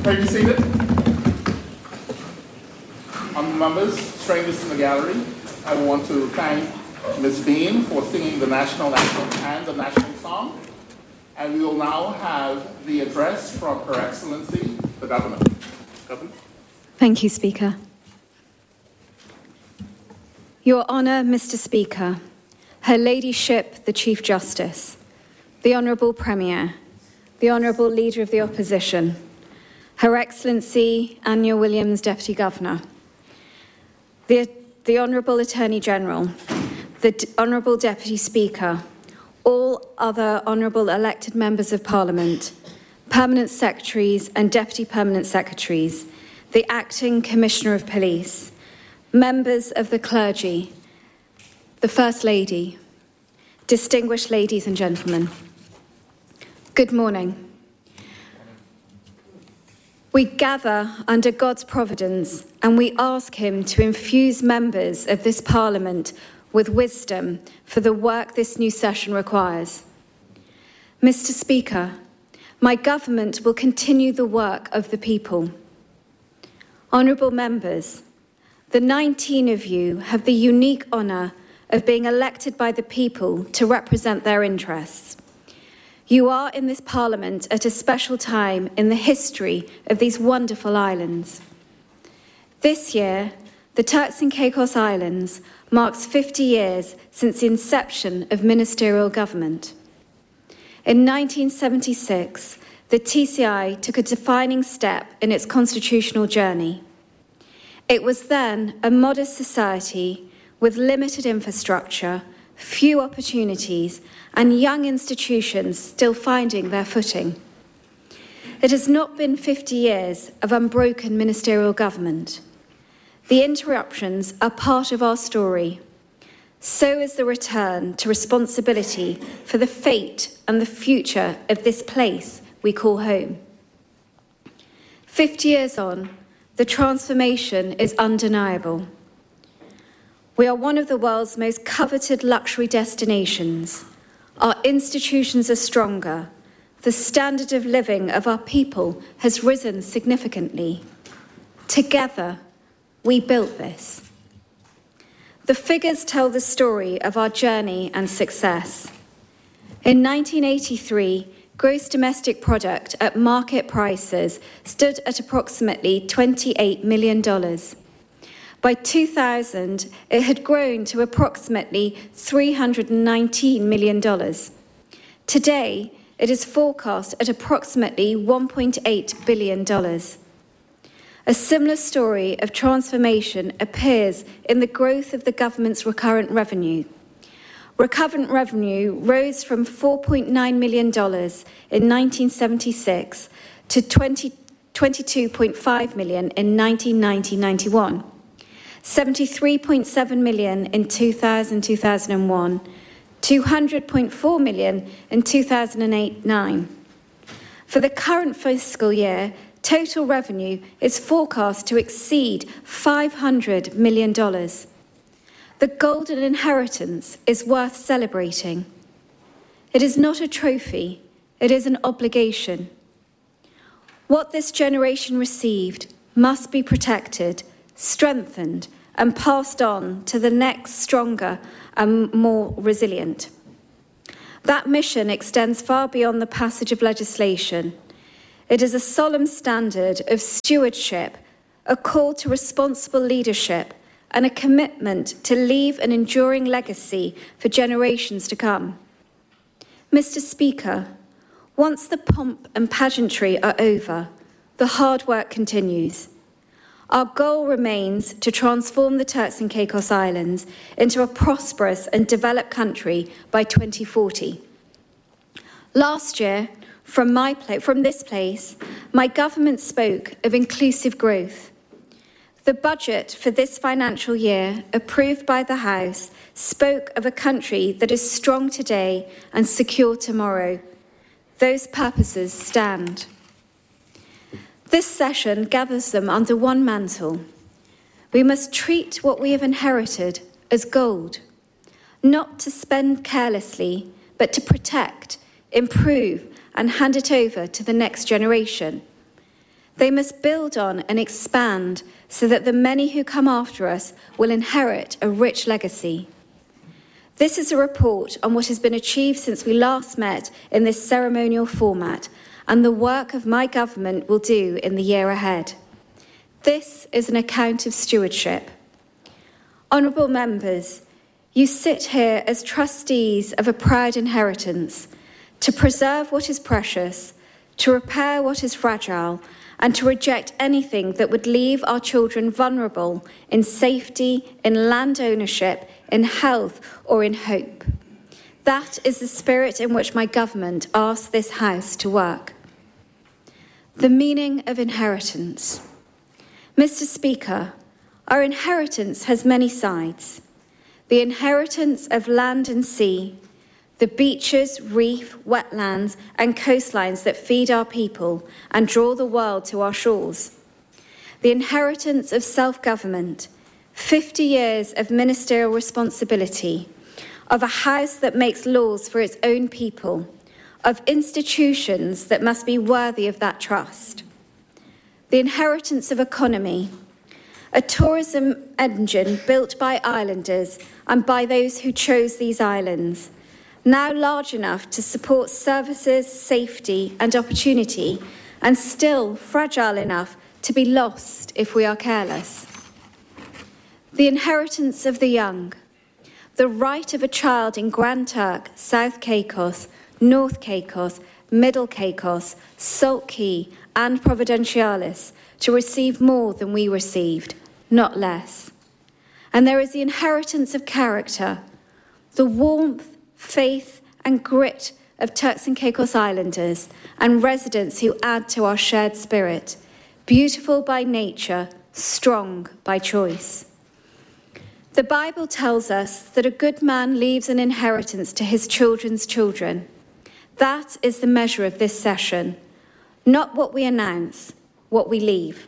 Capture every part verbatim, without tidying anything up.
May be seated. Honourable members, strangers in the gallery, I want to thank Miz Bean for singing the national anthem and the national song. And we will now have the address from Her Excellency, the Governor. Governor. Thank you, Speaker. Your Honour, Mister Speaker, Her Ladyship, the Chief Justice, the Honourable Premier, the Honourable Leader of the Opposition, Her Excellency Anya Williams, Deputy Governor, the, the Honourable Attorney General, the D- Honourable Deputy Speaker, all other Honourable elected Members of Parliament, Permanent Secretaries and Deputy Permanent Secretaries, the Acting Commissioner of Police, members of the clergy, the First Lady, distinguished ladies and gentlemen. Good morning. We gather under God's providence and we ask him to infuse members of this Parliament with wisdom for the work this new session requires. Mister Speaker, my government will continue the work of the people. Honourable members, the nineteen of you have the unique honour of being elected by the people to represent their interests. You are in this Parliament at a special time in the history of these wonderful islands. This year, the Turks and Caicos Islands marks fifty years since the inception of ministerial government. In nineteen seventy-six, the T C I took a defining step in its constitutional journey. It was then a modest society with limited infrastructure, few opportunities, and young institutions still finding their footing. It has not been fifty years of unbroken ministerial government. The interruptions are part of our story. So is the return to responsibility for the fate and the future of this place we call home. Fifty years on, the transformation is undeniable. We are one of the world's most coveted luxury destinations. Our institutions are stronger. The standard of living of our people has risen significantly. Together, we built this. The figures tell the story of our journey and success. In nineteen eighty-three, gross domestic product at market prices stood at approximately twenty-eight million dollars. By two thousand, it had grown to approximately three hundred nineteen million dollars. Today, it is forecast at approximately one point eight billion dollars. A similar story of transformation appears in the growth of the government's recurrent revenue. Recurrent revenue rose from four point nine million dollars in nineteen seventy-six to twenty-two point five million dollars in nineteen ninety to ninety-one, seventy-three point seven million dollars in two thousand to two thousand one, two hundred point four million dollars in two thousand eight to nine. For the current fiscal year, total revenue is forecast to exceed five hundred million dollars. The golden inheritance is worth celebrating. It is not a trophy, it is an obligation. What this generation received must be protected, strengthened, and passed on to the next stronger and more resilient. That mission extends far beyond the passage of legislation. It is a solemn standard of stewardship, a call to responsible leadership, and a commitment to leave an enduring legacy for generations to come. Mister Speaker, once the pomp and pageantry are over, the hard work continues. Our goal remains to transform the Turks and Caicos Islands into a prosperous and developed country by twenty forty. Last year, from, my pla- from this place, my government spoke of inclusive growth. The budget for this financial year, approved by the House, spoke of a country that is strong today and secure tomorrow. Those purposes stand. This session gathers them under one mantle. We must treat what we have inherited as gold, not to spend carelessly, but to protect, improve, and hand it over to the next generation. They must build on and expand so that the many who come after us will inherit a rich legacy. This is a report on what has been achieved since we last met in this ceremonial format and the work of my government will do in the year ahead. This is an account of stewardship. Honourable members, you sit here as trustees of a proud inheritance to preserve what is precious, to repair what is fragile, and to reject anything that would leave our children vulnerable in safety, in land ownership, in health, or in hope. That is the spirit in which my government asks this House to work. The meaning of inheritance. Mister Speaker, our inheritance has many sides. The inheritance of land and sea, the beaches, reef, wetlands, and coastlines that feed our people and draw the world to our shores. The inheritance of self-government, fifty years of ministerial responsibility, of a House that makes laws for its own people, of institutions that must be worthy of that trust. The inheritance of economy, a tourism engine built by islanders and by those who chose these islands, now large enough to support services, safety and opportunity, and still fragile enough to be lost if we are careless. The inheritance of the young, the right of a child in Grand Turk, South Caicos, North Caicos, Middle Caicos, Salt Key and Providenciales to receive more than we received, not less. And there is the inheritance of character, the warmth, faith and grit of Turks and Caicos Islanders and residents who add to our shared spirit, beautiful by nature, strong by choice. The Bible tells us that a good man leaves an inheritance to his children's children. That is the measure of this session, not what we announce, what we leave.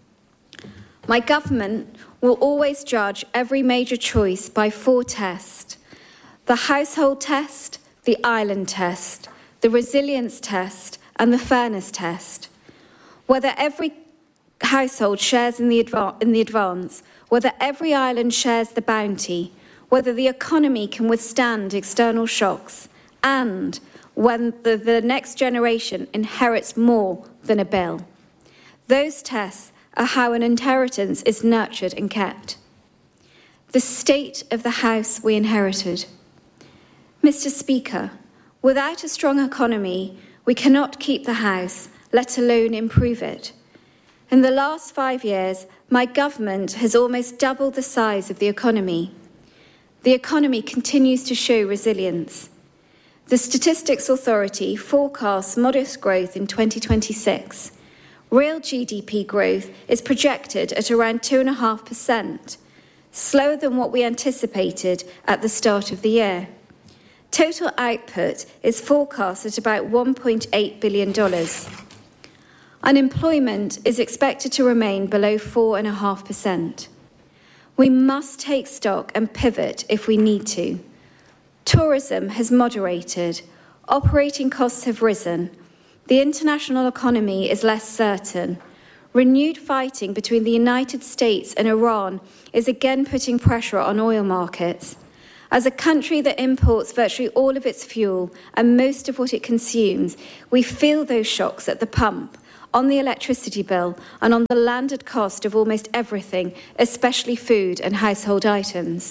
My government will always judge every major choice by four tests: the household test, the island test, the resilience test, and the fairness test. Whether every household shares in the, adva- in the advance, whether every island shares the bounty, whether the economy can withstand external shocks, and when the, the next generation inherits more than a bill. Those tests are how an inheritance is nurtured and kept. The state of the house we inherited. Mister Speaker, without a strong economy, we cannot keep the House, let alone improve it. In the last five years, my government has almost doubled the size of the economy. The economy continues to show resilience. The Statistics Authority forecasts modest growth in twenty twenty-six. Real G D P growth is projected at around two point five percent, slower than what we anticipated at the start of the year. Total output is forecast at about one point eight billion dollars. Unemployment is expected to remain below four point five percent. We must take stock and pivot if we need to. Tourism has moderated. Operating costs have risen. The international economy is less certain. Renewed fighting between the United States and Iran is again putting pressure on oil markets. As a country that imports virtually all of its fuel and most of what it consumes, we feel those shocks at the pump, on the electricity bill, and on the landed cost of almost everything, especially food and household items.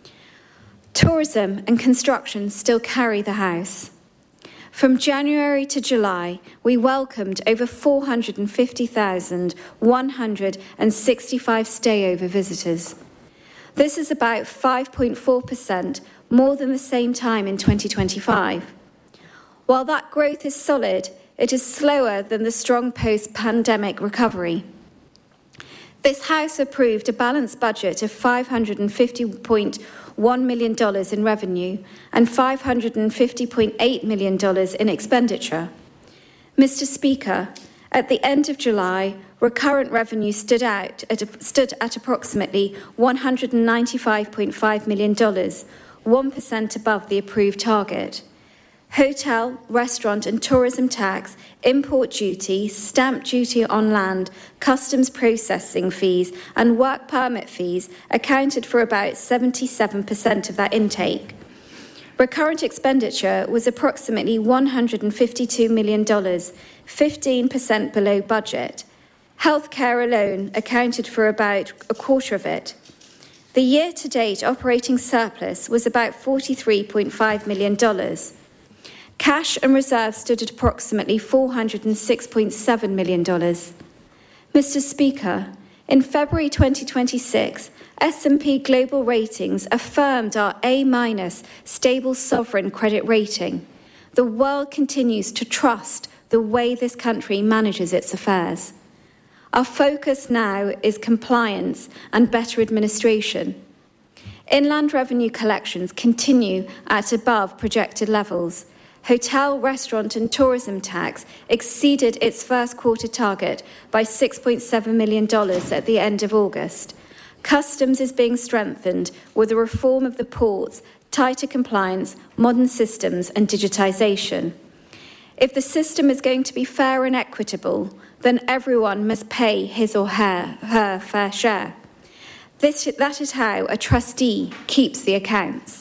Tourism and construction still carry the house. From January to July, we welcomed over four hundred fifty thousand one hundred sixty-five stayover visitors. This is about five point four percent more than the same time in twenty twenty-five. While that growth is solid, it is slower than the strong post-pandemic recovery. This House approved a balanced budget of five hundred fifty point one million dollars in revenue and five hundred fifty point eight million dollars in expenditure. Mister Speaker, at the end of July, recurrent revenue stood, out at a, stood at approximately one hundred ninety-five point five million dollars, one percent above the approved target. hotel, restaurant and tourism tax, import duty, stamp duty on land, customs processing fees and work permit fees accounted for about seventy-seven percent of that intake. Recurrent expenditure was approximately one hundred fifty-two million dollars, fifteen percent below budget. Healthcare alone accounted for about a quarter of it. The year-to-date operating surplus was about forty-three point five million dollars. Cash and reserves stood at approximately four hundred six point seven million dollars. Mister Speaker, in February twenty twenty-six, S and P Global Ratings affirmed our A-minus stable sovereign credit rating. The world continues to trust the way this country manages its affairs. Our focus now is compliance and better administration. Inland revenue collections continue at above projected levels. Hotel, restaurant and tourism tax exceeded its first quarter target by six point seven million dollars at the end of August. Customs is being strengthened with the reform of the ports, tighter compliance, modern systems and digitisation. If the system is going to be fair and equitable, then everyone must pay his or her, her fair share. This, that is how a trustee keeps the accounts.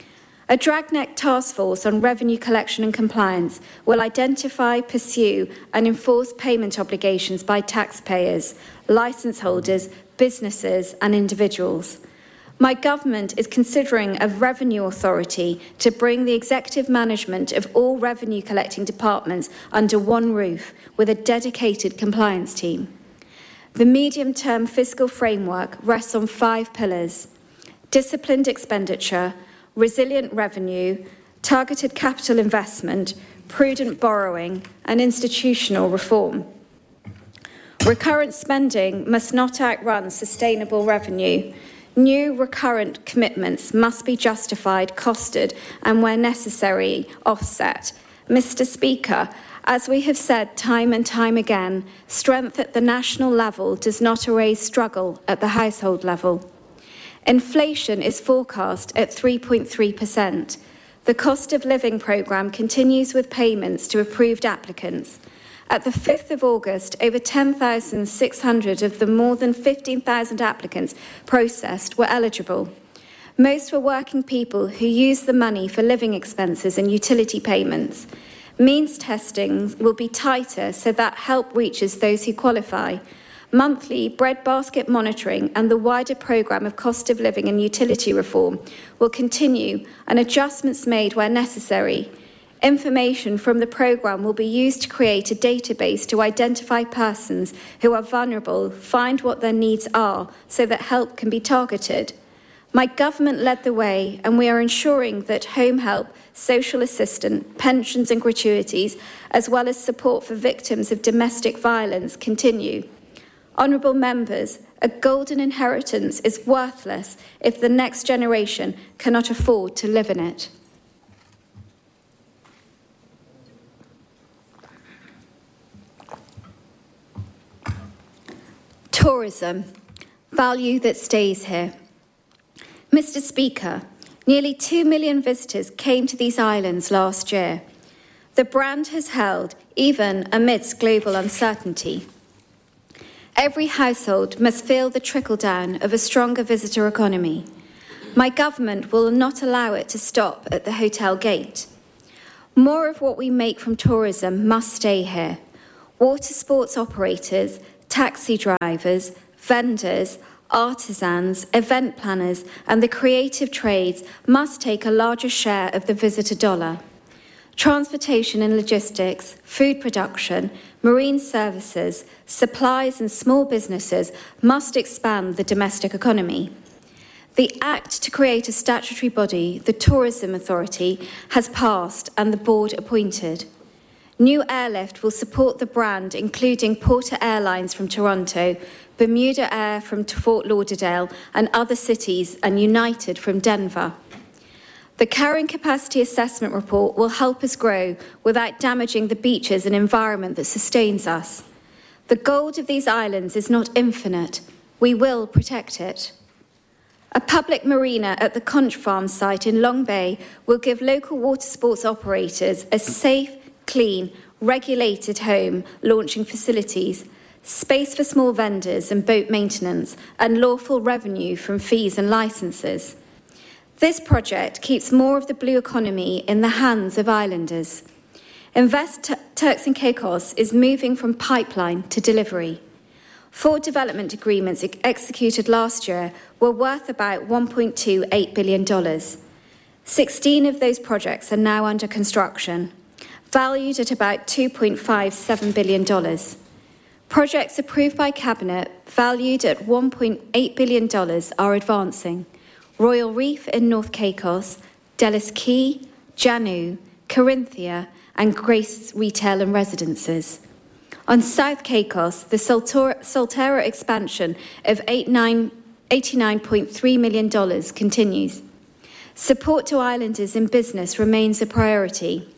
A dragnet task force on revenue collection and compliance will identify, pursue and enforce payment obligations by taxpayers, licence holders, businesses and individuals. My government is considering a revenue authority to bring the executive management of all revenue collecting departments under one roof with a dedicated compliance team. The medium-term fiscal framework rests on five pillars: disciplined expenditure, resilient revenue, targeted capital investment, prudent borrowing, and institutional reform. Recurrent spending must not outrun sustainable revenue. New recurrent commitments must be justified, costed, and where necessary, offset. Mister Speaker, as we have said time and time again, strength at the national level does not erase struggle at the household level. Inflation is forecast at three point three percent. The cost of living programme continues with payments to approved applicants. At the fifth of August, over ten thousand six hundred of the more than fifteen thousand applicants processed were eligible. Most were working people who use the money for living expenses and utility payments. Means testing will be tighter so that help reaches those who qualify. Monthly breadbasket monitoring and the wider programme of cost of living and utility reform will continue and adjustments made where necessary. Information from the programme will be used to create a database to identify persons who are vulnerable, find what their needs are so that help can be targeted. My government led the way and we are ensuring that home help, social assistance, pensions and gratuities, as well as support for victims of domestic violence continue. Honourable members, a golden inheritance is worthless if the next generation cannot afford to live in it. Tourism, value that stays here. Mister Speaker, nearly two million visitors came to these islands last year. The brand has held even amidst global uncertainty. Every household must feel the trickle-down of a stronger visitor economy. My government will not allow it to stop at the hotel gate. More of what we make from tourism must stay here. Water sports operators, taxi drivers, vendors, artisans, event planners, and the creative trades must take a larger share of the visitor dollar. Transportation and logistics, food production, marine services, supplies and small businesses must expand the domestic economy. The Act to create a statutory body, the Tourism Authority, has passed and the board appointed. New Airlift will support the brand, including Porter Airlines from Toronto, Bermuda Air from Fort Lauderdale and other cities, and United from Denver. The Carrying Capacity Assessment Report will help us grow without damaging the beaches and environment that sustains us. The gold of these islands is not infinite. We will protect it. A public marina at the Conch Farm site in Long Bay will give local water sports operators a safe, clean, regulated home launching facilities, space for small vendors and boat maintenance, and lawful revenue from fees and licences. This project keeps more of the blue economy in the hands of islanders. Invest Turks and Caicos is moving from pipeline to delivery. Four development agreements ex- executed last year were worth about one point two eight billion dollars. sixteen of those projects are now under construction, valued at about two point five seven billion dollars. Projects approved by Cabinet, valued at one point eight billion dollars, are advancing. Royal Reef in North Caicos, Delis Key, Janu, Corinthia, and Grace Retail and Residences. On South Caicos, the Soltera, Soltera expansion of eighty-nine point three million dollars continues. Support to islanders in business remains a priority.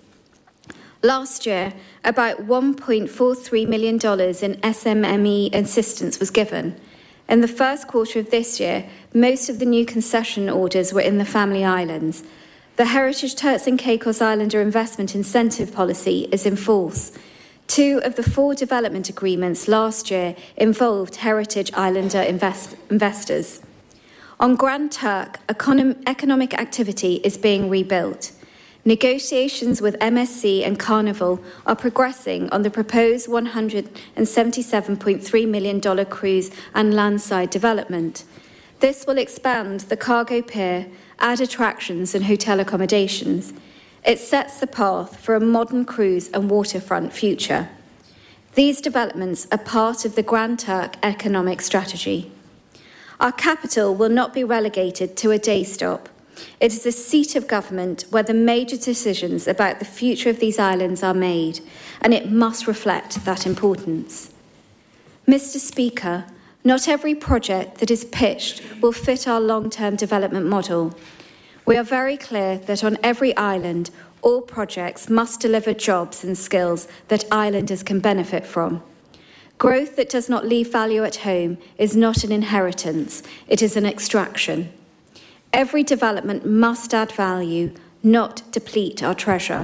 Last year, about one point four three million dollars in S M M E assistance was given. In the first quarter of this year, most of the new concession orders were in the Family Islands. The Heritage Turks and Caicos Islander Investment Incentive Policy is in force. Two of the four development agreements last year involved Heritage Islander invest- investors. On Grand Turk, econom- economic activity is being rebuilt. Negotiations with M S C and Carnival are progressing on the proposed one hundred seventy-seven point three million dollars cruise and landside development. This will expand the cargo pier, add attractions and hotel accommodations. It sets the path for a modern cruise and waterfront future. These developments are part of the Grand Turk economic strategy. Our capital will not be relegated to a day stop. It is a seat of government where the major decisions about the future of these islands are made, and it must reflect that importance. Mister Speaker, not every project that is pitched will fit our long-term development model. We are very clear that on every island, all projects must deliver jobs and skills that islanders can benefit from. Growth that does not leave value at home is not an inheritance, it is an extraction. Every development must add value, not deplete our treasure.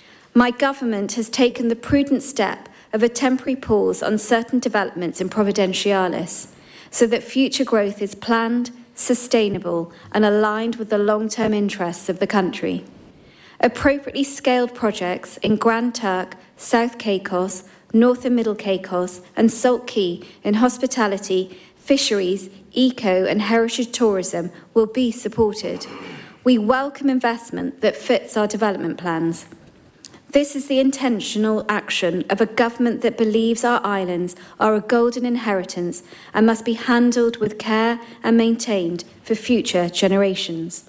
My government has taken the prudent step of a temporary pause on certain developments in Providenciales so that future growth is planned, sustainable and aligned with the long-term interests of the country. Appropriately scaled projects in Grand Turk, South Caicos, North and Middle Caicos and Salt Key in hospitality, fisheries, eco and heritage tourism will be supported. We welcome investment that fits our development plans. This is the intentional action of a government that believes our islands are a golden inheritance and must be handled with care and maintained for future generations.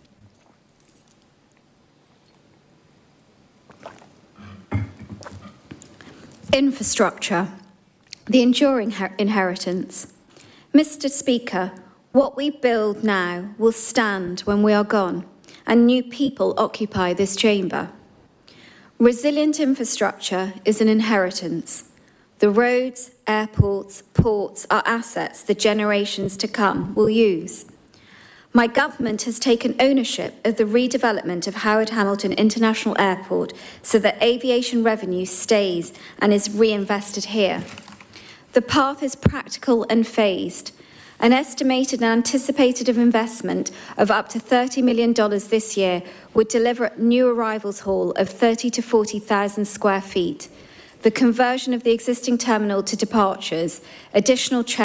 Infrastructure, the enduring her- inheritance. Mister Speaker, what we build now will stand when we are gone, and new people occupy this chamber. Resilient infrastructure is an inheritance. The roads, airports, ports are assets the generations to come will use. My government has taken ownership of the redevelopment of Howard Hamilton International Airport so that aviation revenue stays and is reinvested here. The path is practical and phased. An estimated and anticipated of investment of up to thirty million dollars this year would deliver a new arrivals hall of thirty to forty thousand square feet, the conversion of the existing terminal to departures, additional